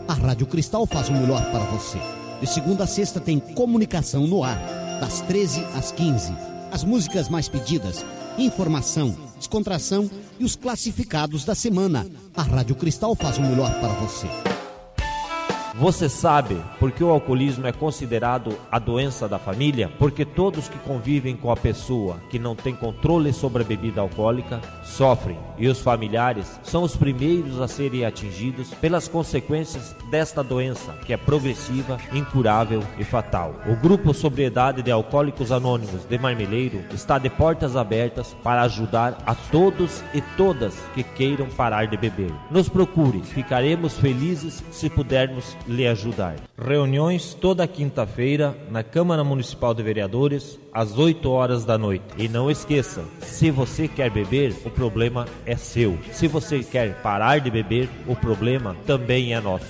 a Rádio Cristal faz o melhor para você. De segunda a sexta tem comunicação no ar, das 13 às 15. As músicas mais pedidas, informação, descontração e os classificados da semana. A Rádio Cristal faz o melhor para você. Você sabe por que o alcoolismo é considerado a doença da família? Porque todos que convivem com a pessoa que não tem controle sobre a bebida alcoólica sofrem, e os familiares são os primeiros a serem atingidos pelas consequências desta doença, que é progressiva, incurável e fatal. O Grupo Sobriedade de Alcoólicos Anônimos de Marmeleiro está de portas abertas para ajudar a todos e todas que queiram parar de beber. Nos procure, ficaremos felizes se pudermos lhe ajudar. Reuniões toda quinta-feira na Câmara Municipal de Vereadores às 8 horas da noite. E não esqueça, se você quer beber, o problema é seu. Se você quer parar de beber, o problema também é nosso.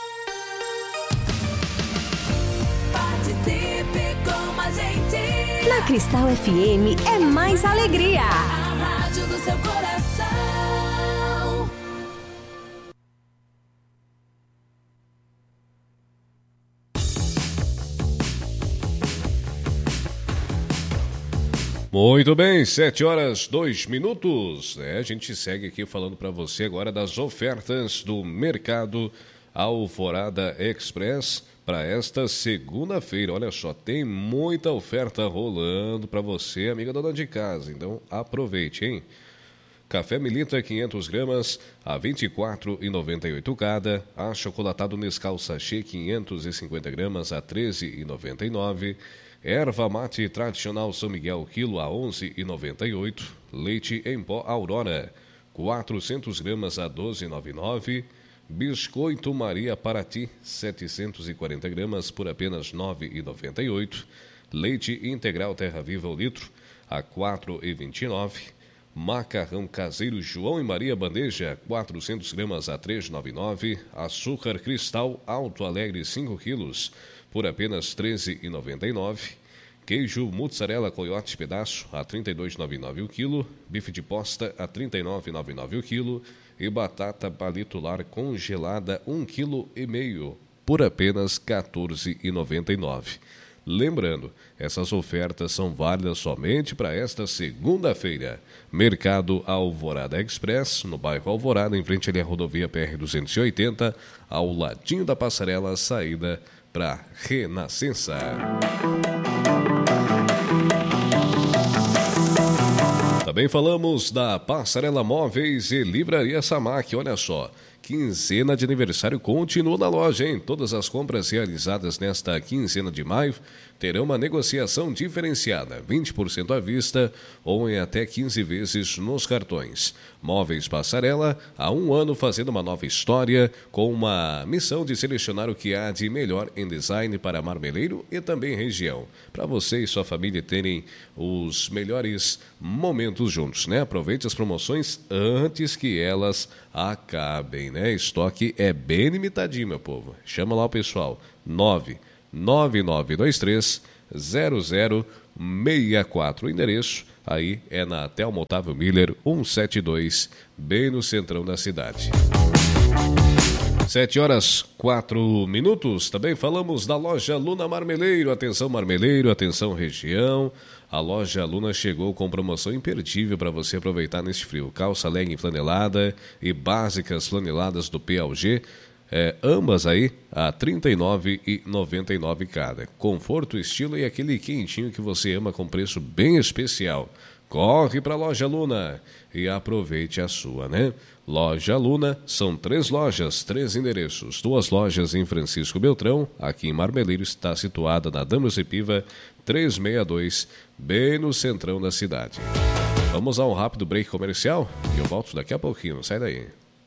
Participe com a gente. Na Cristal FM é mais alegria. A rádio do seu coração. Muito bem, 7 horas 2 minutos. A gente segue aqui falando para você agora das ofertas do Mercado Alvorada Express para esta segunda-feira. Olha só, tem muita oferta rolando para você, amiga dona de casa. Então aproveite, hein? Café Melita 500 gramas a R$ 24,98 cada. Achocolatado Nescau Sachê 550 gramas a R$ 13,99. Erva mate tradicional São Miguel quilo a R$ 11,98. Leite em pó Aurora 400 gramas a R$ 12,99. Biscoito Maria Paraty 740 gramas por apenas R$ 9,98. Leite integral Terra Viva o litro a R$ 4,29. Macarrão caseiro João e Maria bandeja 400 gramas a R$ 3,99. Açúcar cristal Alto Alegre 5 quilos por apenas R$ 13,99. Queijo mussarela coiote pedaço a R$ 32,99 o quilo. Bife de posta a R$ 39,99 o quilo. E batata palito lar congelada 1,5 kg por apenas R$ 14,99. Lembrando, essas ofertas são válidas somente para esta segunda-feira. Mercado Alvorada Express, no bairro Alvorada, em frente à rodovia PR-280, ao ladinho da passarela, saída para Renascença. Também falamos da Passarela Móveis e Livraria Samac. Olha só, quinzena de aniversário continua na loja, hein? Todas as compras realizadas nesta quinzena de maio terão uma negociação diferenciada, 20% à vista ou em até 15 vezes nos cartões. Móveis Passarela, há 1 ano fazendo uma nova história, com uma missão de selecionar o que há de melhor em design para Marmeleiro e também região, para você e sua família terem os melhores momentos juntos, né? Aproveite as promoções antes que elas acabem, né? Estoque é bem limitadinho, meu povo. Chama lá o pessoal, 99923-0064. O endereço aí é na Telmo Otávio Miller 172, bem no centrão da cidade. 7 horas 4 minutos. Também falamos da loja Luna Marmeleiro. Atenção Marmeleiro, atenção região. A loja Luna chegou com promoção imperdível para você aproveitar neste frio. Calça legging flanelada e básicas flaneladas do PLG. Ambas aí a R$ 39,99 cada. Conforto, estilo e aquele quentinho que você ama com preço bem especial. Corre para a Loja Luna e aproveite a sua, né? Loja Luna, são 3 lojas, 3 endereços. 2 lojas em Francisco Beltrão, aqui em Marmeleiro, está situada na Damas e Piva 362, bem no centrão da cidade. Vamos a um rápido break comercial e eu volto daqui a pouquinho, não sai daí.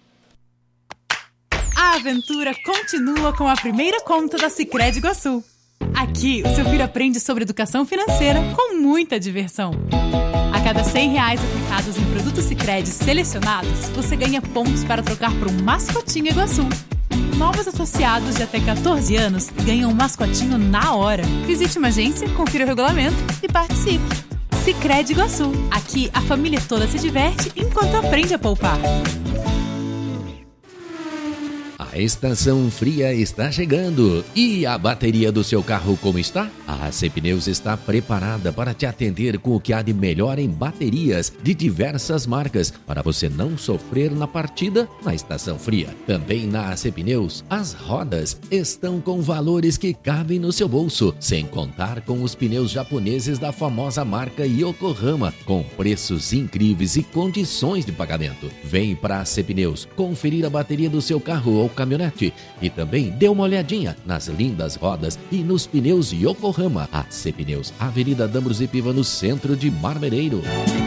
A aventura continua com a primeira conta da Sicredi Iguaçu. Aqui, o seu filho aprende sobre educação financeira com muita diversão. A cada R$100 aplicados em produtos Sicredi selecionados, você ganha pontos para trocar por um mascotinho Iguaçu. Novos associados de até 14 anos ganham um mascotinho na hora. Visite uma agência, confira o regulamento e participe. Sicredi Iguaçu. Aqui, a família toda se diverte enquanto aprende a poupar. A estação fria está chegando. E a bateria do seu carro como está? A AC Pneus está preparada para te atender com o que há de melhor em baterias de diversas marcas, para você não sofrer na partida na estação fria. Também na AC Pneus, as rodas estão com valores que cabem no seu bolso, sem contar com os pneus japoneses da famosa marca Yokohama, com preços incríveis e condições de pagamento. Vem para a AC Pneus conferir a bateria do seu carro ou caminhonete e também dê uma olhadinha nas lindas rodas e nos pneus Yokohama. AC Pneus, Avenida Dambros e Piva, no centro de Marmeleiro.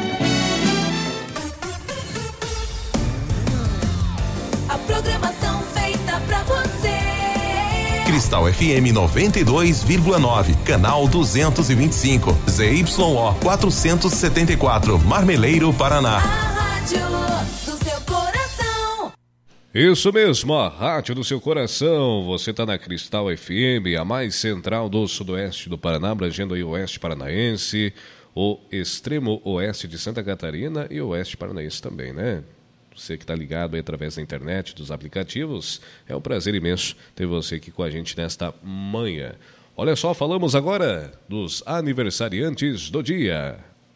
A programação feita pra você. Cristal FM 92,9, canal 225, ZYO 474, Marmeleiro, Paraná. A rádio do seu coração. Isso mesmo, a rádio do seu coração. Você está na Cristal FM, a mais central do sudoeste do Paraná, abrangendo aí o oeste paranaense, o extremo oeste de Santa Catarina e o oeste paranaense também, né? Você que está ligado aí através da internet, dos aplicativos, é um prazer imenso ter você aqui com a gente nesta manhã. Olha só, falamos agora dos aniversariantes do dia.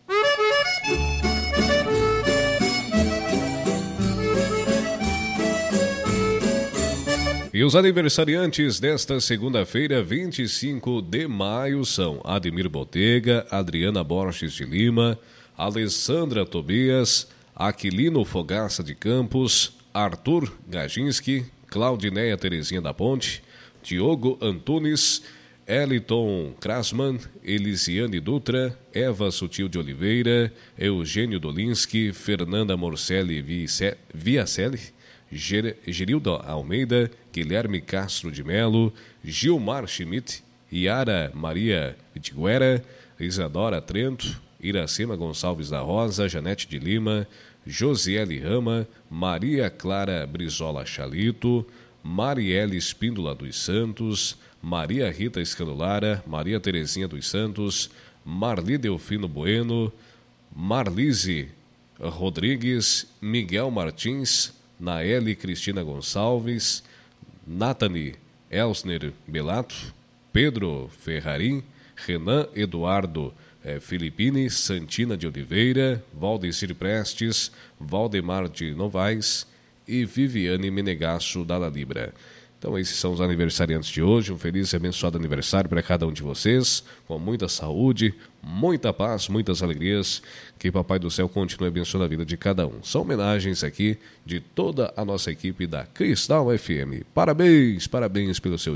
E os aniversariantes desta segunda-feira, 25 de maio, são Ademir Botega, Adriana Borges de Lima, Alessandra Tobias, Aquilino Fogaça de Campos, Arthur Gajinski, Claudineia Terezinha da Ponte, Diogo Antunes, Eliton Krasman, Elisiane Dutra, Eva Sutil de Oliveira, Eugênio Dolinski, Fernanda Morcelli Viacelli, Gerilda Almeida, Guilherme Castro de Melo, Gilmar Schmidt, Yara Maria Vitiguera, Isadora Trento, Iracema Gonçalves da Rosa, Janete de Lima, Josiele Rama, Maria Clara Brizola Chalito, Marielle Espíndola dos Santos, Maria Rita Escandolara, Maria Terezinha dos Santos, Marli Delfino Bueno, Marlise Rodrigues, Miguel Martins, Naeli Cristina Gonçalves, Nathani Elsner Belato, Pedro Ferrarim, Renan Eduardo Filipine, Santina de Oliveira, Valdecir Prestes, Valdemar de Novaes e Viviane Menegasso da La Libra. Então esses são os aniversariantes de hoje. Um feliz e abençoado aniversário para cada um de vocês, com muita saúde, muita paz, muitas alegrias. Que Papai do Céu continue abençoando a vida de cada um. São homenagens aqui de toda a nossa equipe da Cristal FM. Parabéns, parabéns pelo seu